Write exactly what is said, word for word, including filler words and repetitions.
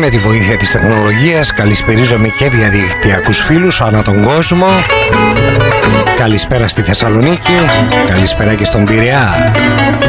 με τη βοήθεια της τεχνολογίας. Καλησπερίζομαι και διαδικτυακούς φίλους ανά τον κόσμο. Καλησπέρα στη Θεσσαλονίκη, καλησπέρα και στον Πειραιά.